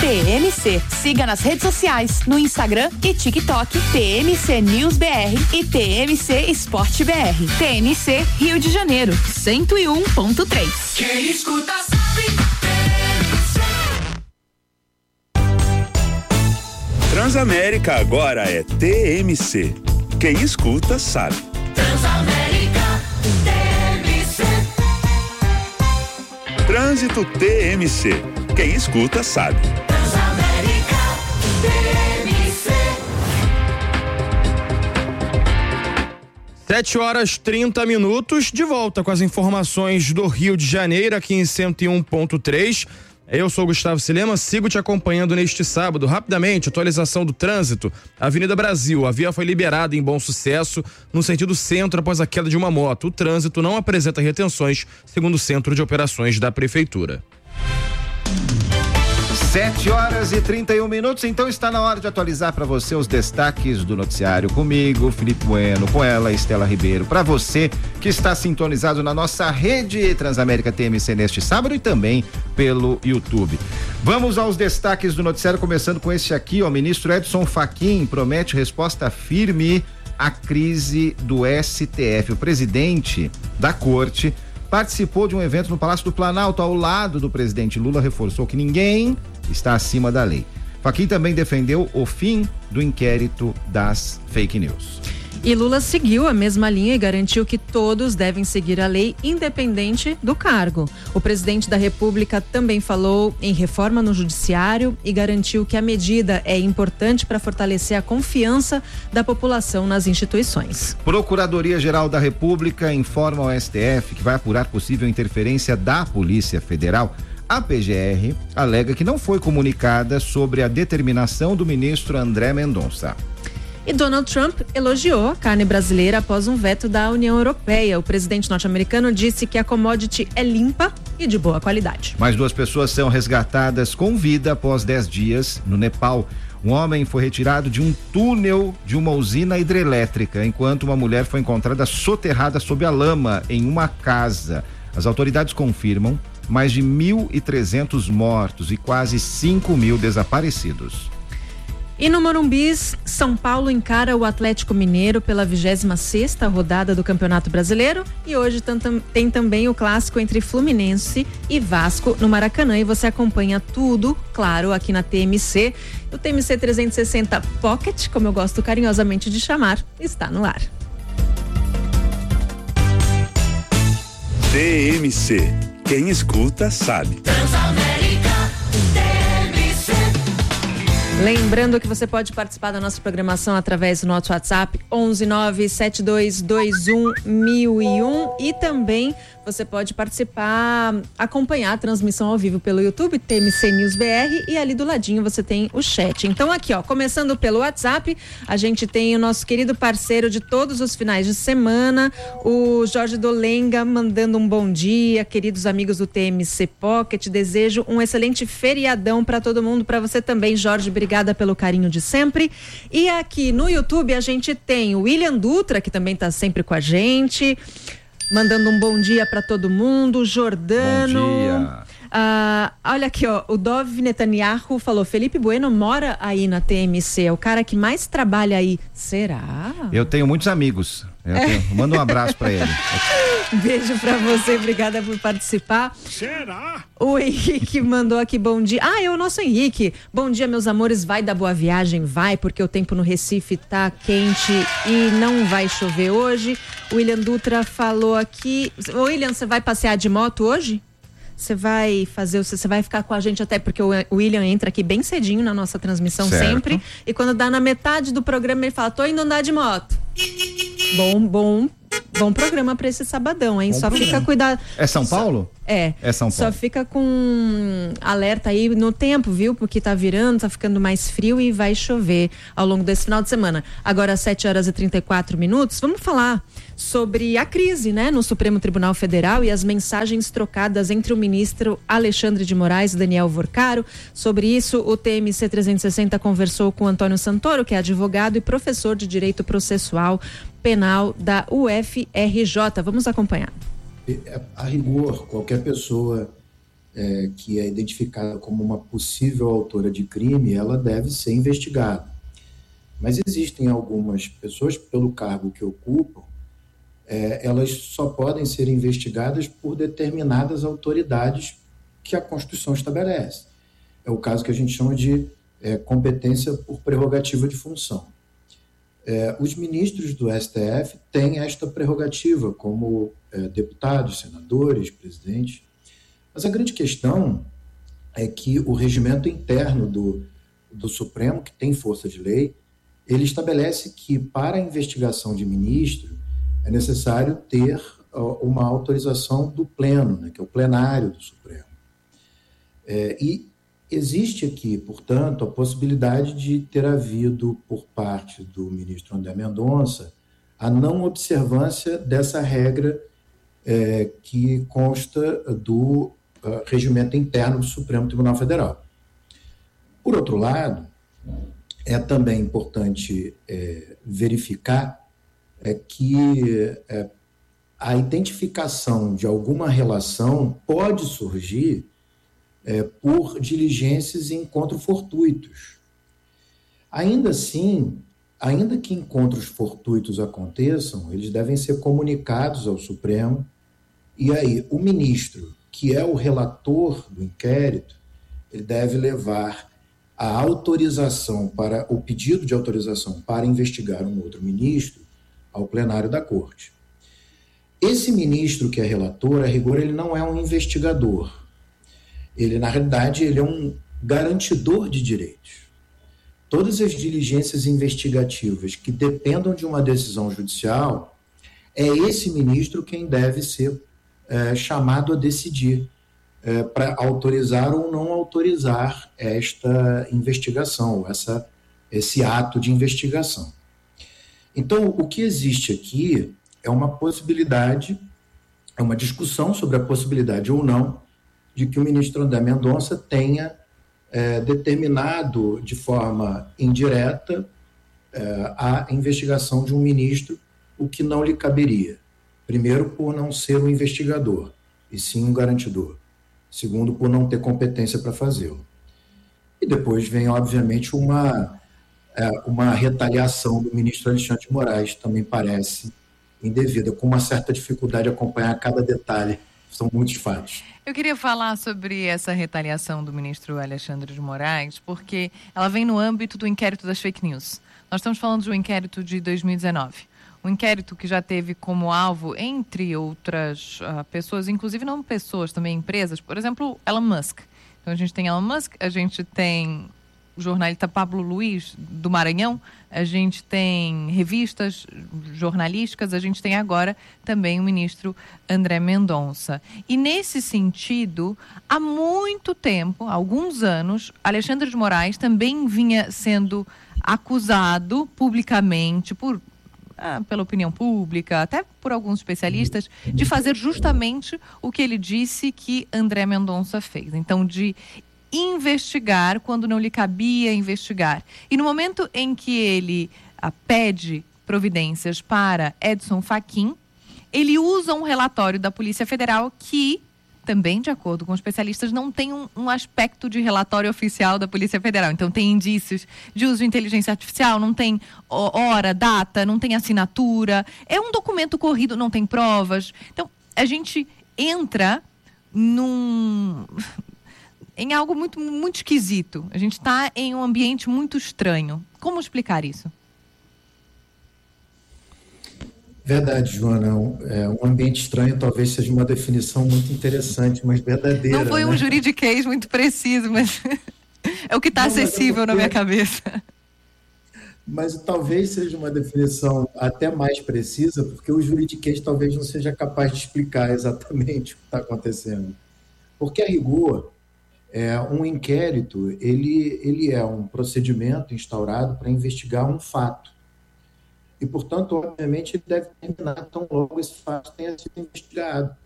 TMC. Siga nas redes sociais, no Instagram e TikTok, TMC News BR e TMC Esporte BR. TMC Rio de Janeiro, 101.3. Quem escuta sabe. Transamérica agora é TMC. Quem escuta sabe. Transamérica TMC. Trânsito TMC. Quem escuta sabe. Transamérica TMC. 7h30, de volta com as informações do Rio de Janeiro, aqui em 101.3. Eu sou o Gustavo Silema, sigo te acompanhando neste sábado. Rapidamente, atualização do trânsito. Avenida Brasil, a via foi liberada em Bom Sucesso, no sentido centro, após a queda de uma moto. O trânsito não apresenta retenções, segundo o Centro de Operações da Prefeitura. 7h31, então está na hora de atualizar para você os destaques do noticiário comigo, Felipe Bueno, com ela, Estela Ribeiro, para você que está sintonizado na nossa rede Transamérica TMC neste sábado e também pelo YouTube. Vamos aos destaques do noticiário, começando com este aqui, o ministro Edson Fachin promete resposta firme à crise do STF. O presidente da corte participou de um evento no Palácio do Planalto, ao lado do presidente Lula, reforçou que ninguém está acima da lei. Fachin também defendeu o fim do inquérito das fake news. E Lula seguiu a mesma linha e garantiu que todos devem seguir a lei, independente do cargo. O presidente da República também falou em reforma no judiciário e garantiu que a medida é importante para fortalecer a confiança da população nas instituições. Procuradoria-Geral da República informa ao STF que vai apurar possível interferência da Polícia Federal. A PGR alega que não foi comunicada sobre a determinação do ministro André Mendonça. E Donald Trump elogiou a carne brasileira após um veto da União Europeia. O presidente norte-americano disse que a commodity é limpa e de boa qualidade. Mais 2 pessoas são resgatadas com vida após 10 dias no Nepal. Um homem foi retirado de um túnel de uma usina hidrelétrica, enquanto uma mulher foi encontrada soterrada sob a lama em uma casa. As autoridades confirmam mais de 1.300 mortos e quase 5.000 desaparecidos. E no Morumbi, São Paulo encara o Atlético Mineiro pela 26ª rodada do Campeonato Brasileiro e hoje tem também o clássico entre Fluminense e Vasco no Maracanã, e você acompanha tudo, claro, aqui na TMC. O TMC 360 Pocket, como eu gosto carinhosamente de chamar, está no ar. TMC. Quem escuta sabe. Transamérica TMC. Lembrando que você pode participar da nossa programação através do nosso WhatsApp 11972211001 e também você pode participar, acompanhar a transmissão ao vivo pelo YouTube, TMC News BR, e ali do ladinho você tem o chat. Então aqui, ó, começando pelo WhatsApp, a gente tem o nosso querido parceiro de todos os finais de semana, o Jorge Dolenga, mandando um bom dia, queridos amigos do TMC Pocket, desejo um excelente feriadão para todo mundo, para você também, Jorge, obrigada pelo carinho de sempre. E aqui no YouTube a gente tem o William Dutra, que também tá sempre com a gente, mandando um bom dia para todo mundo. Jordano. Bom dia. Olha aqui, ó, o Dov Netanyahu falou: Felipe Bueno mora aí na TMC, é o cara que mais trabalha aí. Será? Eu tenho muitos amigos. Manda um abraço para ele. Beijo pra você, obrigada por participar. Será? O Henrique mandou aqui bom dia. É o nosso Henrique. Bom dia, meus amores, vai dar boa viagem? Vai, porque o tempo no Recife tá quente e não vai chover hoje. O William Dutra falou aqui. William, você vai passear de moto hoje? Você vai ficar com a gente, até porque o William entra aqui bem cedinho na nossa transmissão, certo, sempre. E quando dá na metade do programa, ele fala: tô indo andar de moto. Bom programa pra esse sabadão, hein? Só fica cuidado. É São Paulo? É São Paulo. Só fica com alerta aí no tempo, viu? Porque tá virando, tá ficando mais frio e vai chover ao longo desse final de semana. Agora, às 7h34, vamos falar sobre a crise, né? No Supremo Tribunal Federal e as mensagens trocadas entre o ministro Alexandre de Moraes e Daniel Vorcaro. Sobre isso, o TMC 360 conversou com Antônio Santoro, que é advogado e professor de Direito Processual Penal da UFRJ. Vamos acompanhar. A rigor, qualquer pessoa que é identificada como uma possível autora de crime, ela deve ser investigada. Mas existem algumas pessoas, pelo cargo que ocupam, elas só podem ser investigadas por determinadas autoridades que a Constituição estabelece. É o caso que a gente chama de competência por prerrogativa de função. Os ministros do STF têm esta prerrogativa como deputados, senadores, presidentes. Mas a grande questão é que o regimento interno do Supremo, que tem força de lei, ele estabelece que para a investigação de ministro é necessário ter uma autorização do pleno, né, que é o plenário do Supremo. E existe aqui, portanto, a possibilidade de ter havido, por parte do ministro André Mendonça, a não observância dessa regra que consta do regimento interno do Supremo Tribunal Federal. Por outro lado, é também importante verificar que a identificação de alguma relação pode surgir por diligências e encontros fortuitos. Ainda assim, ainda que encontros fortuitos aconteçam, eles devem ser comunicados ao Supremo, e aí o ministro, que é o relator do inquérito, ele deve levar a autorização para o pedido de autorização para investigar um outro ministro ao plenário da Corte. Esse ministro que é relator, a rigor, ele não é um investigador. Ele, na realidade, ele é um garantidor de direitos. Todas as diligências investigativas que dependam de uma decisão judicial, é esse ministro quem deve ser chamado a decidir para autorizar ou não autorizar esta investigação, esse ato de investigação. Então, o que existe aqui é uma possibilidade, é uma discussão sobre a possibilidade ou não de que o ministro André Mendonça tenha determinado de forma indireta a investigação de um ministro, o que não lhe caberia. Primeiro, por não ser um investigador, e sim um garantidor. Segundo, por não ter competência para fazê-lo. E depois vem, obviamente, uma retaliação do ministro Alexandre de Moraes, também parece indevida, com uma certa dificuldade de acompanhar cada detalhe. São muitos fatos. Eu queria falar sobre essa retaliação do ministro Alexandre de Moraes, porque ela vem no âmbito do inquérito das fake news. Nós estamos falando de um inquérito de 2019. Um inquérito que já teve como alvo, entre outras pessoas, inclusive não pessoas, também empresas, por exemplo, Elon Musk. Então a gente tem Elon Musk, a gente tem o jornalista Pablo Luiz, do Maranhão, a gente tem revistas jornalísticas, a gente tem agora também o ministro André Mendonça. E nesse sentido, há muito tempo, há alguns anos, Alexandre de Moraes também vinha sendo acusado publicamente pela opinião pública, até por alguns especialistas, de fazer justamente o que ele disse que André Mendonça fez. Então, de investigar quando não lhe cabia investigar. E no momento em que ele pede providências para Edson Fachin, ele usa um relatório da Polícia Federal que, também de acordo com especialistas, não tem um aspecto de relatório oficial da Polícia Federal. Então tem indícios de uso de inteligência artificial, não tem hora, data, não tem assinatura. É um documento corrido, não tem provas. Então a gente entra em algo muito, muito esquisito. A gente está em um ambiente muito estranho. Como explicar isso? Verdade, Joana. Um ambiente estranho talvez seja uma definição muito interessante, mas verdadeira. Não foi um juridiquês muito preciso, mas é o que está acessível na minha cabeça. Mas talvez seja uma definição até mais precisa, porque o juridiquês talvez não seja capaz de explicar exatamente o que está acontecendo. Porque, a rigor, um inquérito ele é um procedimento instaurado para investigar um fato. E, portanto, obviamente, ele deve terminar tão logo esse fato tenha sido investigado.